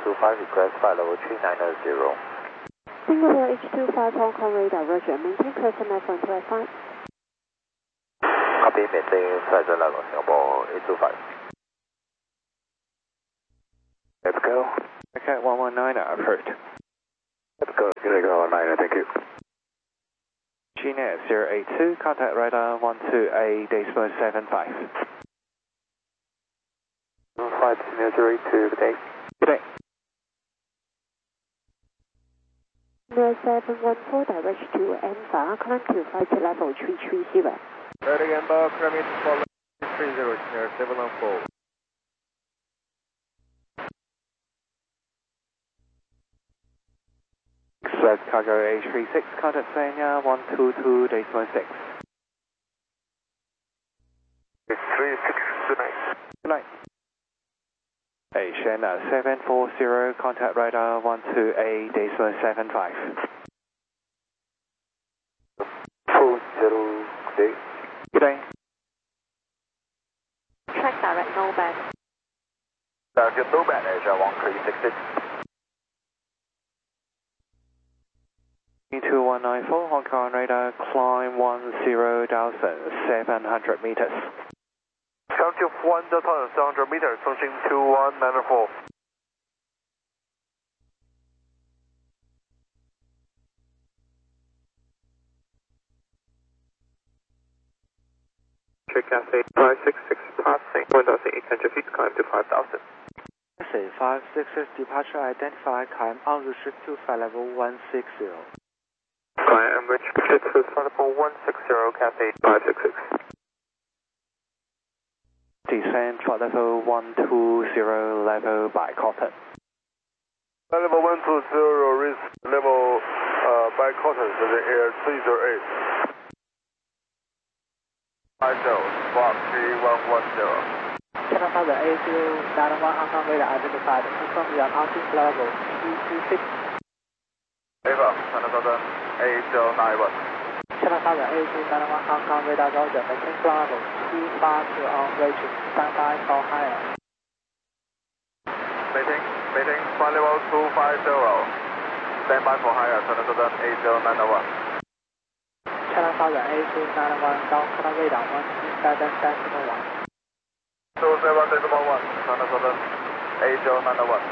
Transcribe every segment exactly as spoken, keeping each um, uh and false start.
two five, request flight level three nine zero. Singapore H two five Hong Kong radar, Roger. Maintain close on F one two five. Copy, maintain flight level Singapore H two five. Let's go. Okay, one one nine, approved. Let's go, United one nine, thank you. G N A zero eight two, contact radar one two eight decimal seven five. Flight zero eight two, good day. Good day. nine seven one four, direct to Enfa, climb to flight to level three three zero. Ready again, Bob, climb into for three zero, near seven one four. Express cargo H three six, contact Sanya one two two decimal six. three six, good night. Good night. Asian seven four zero, contact radar one two eight decimal seven five. four zero, good day. Good day. Track direct, no bad. Target no bad, Asia one three six six. two one nine four, Hong Kong radar, climb one zero thousand seven hundred meters. Count to one thousand seven hundred meters, function two one nine four. Check Cathay five six six, passing one thousand eight hundred feet, climb to five thousand. Cathay five six six, departure identified, climb on the ship to flight level one six zero. Climb Emirates, ship to flight level one six zero, Cathay five six six. Descend flight level one two zero, level by quarter. Level one two zero, reach level uh, by quarter, to the air three zero eight. five zero, squawk three one one zero. Channel Father A zero nine one Hong Kong radar identified, confirm your passing level two two six. Ava, Channel Southern A zero nine one. Channel Father A zero nine one Hong Kong radar Roger, maintain level two five two on reaching, stand by for higher. Maintain, maintain, flight level two five zero. Stand by for higher, Channel Southern A zero nine one. Channel Father A zero nine one, Hong Kong radar one two seven decimal one. two seven decimal one, Channel Southern A zero nine one.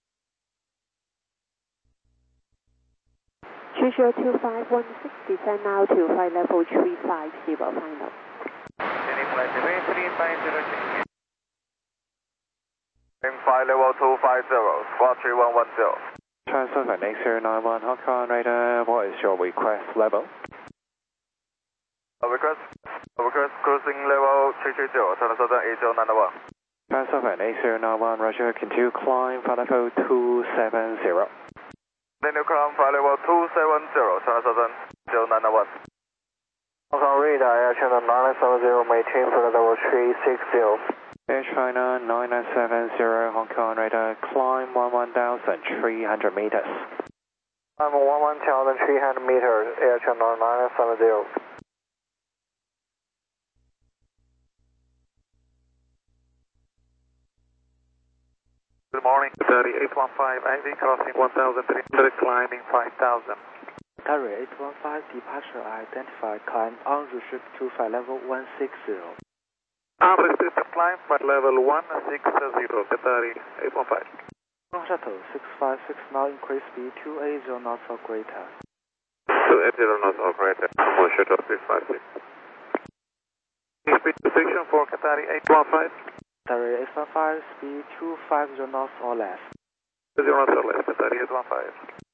two zero two five one six, descend now to flight level three five zero, final. Any flight level three five zero, in flight level two five zero, squawk three one one zero. Transfer for next zero nine one, Hong Kong radar, what is your request level? A request, a request cruising level three three zero, Channel Southern A zero nine one. Transfer for next zero nine one, Roger, continue climb flight level two seven zero. Then you climb flight level two seven zero, Channel Southern zero nine one. Hong Kong radar, Air China nine seven zero, maintain flight level three six zero. Air China nine nine seven zero, Hong Kong radar, climb one thousand three hundred meters. I'm one thousand three hundred meters, Air China nine seven zero. Good morning, Qatari eight one five, I V crossing one thousand three hundred, climbing five thousand. Qatari eight one five, departure identified, climb on the ship to flight level one six zero. Amber system climb, flight level one six zero, Qatari eight one five. Ground shuttle six five six, now increase speed two eighty knots or greater. two eighty knots or greater, more shuttle six five six. Speed position for Qatari eight one five. Qatari eight one five, speed two fifty knots or less. two zero knots or less, Qatari eight one five.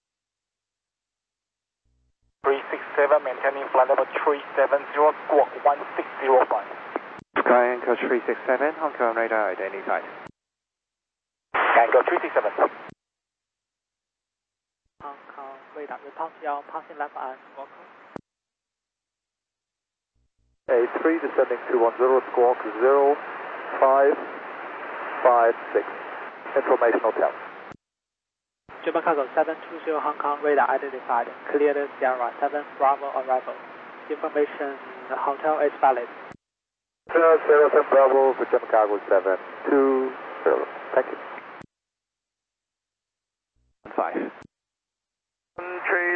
three six seven, maintaining flight level three seven zero, squawk one six zero five. Sky Anchor three six seven, Hong Kong radar identified. Anchor three six seven. Hong Kong radar report your passing level and squawk. A three descending two one zero, squawk zero five five six. Information hotel. German cargo seven two zero, Hong Kong radar identified. Cleared Sierra seven Bravo arrival. Information hotel is valid. Sierra seven Bravo for German cargo seven two zero. Thank you.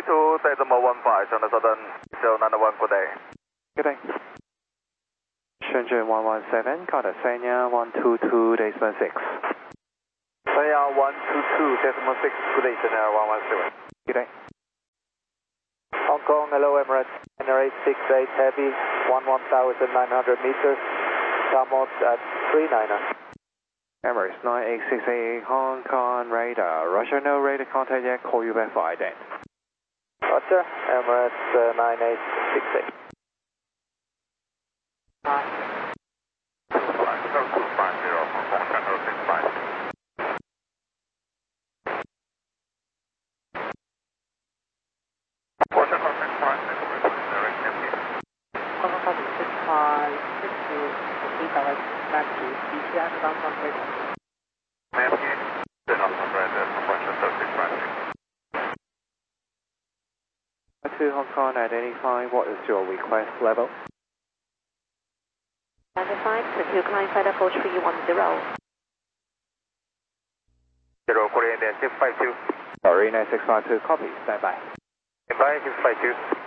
two, decimal one five, China Southern, zero nine one, good day. Good day. Shenzhen one one seven, contact Sanya one two two decimal six. Sanya one two two decimal six, good day, Sanya one one seven. Good day. Hong Kong, hello Emirates, Niner eight six eight Heavy, one one thousand nine hundred meters, Tamot at three niner. Emirates nine eight six eight Hong Kong radar. Roger, no radar contact yet. Call you back for ident. Roger, Emirates uh, nine eight six eight. Back to B T S Downtown Radio. To Hong Kong, identify what is your request level? Identified, Central Climb Fighter four three one zero. Zero, Korean six five two. Sorry, nine six five two, copy, stand by. Stand by, six five two.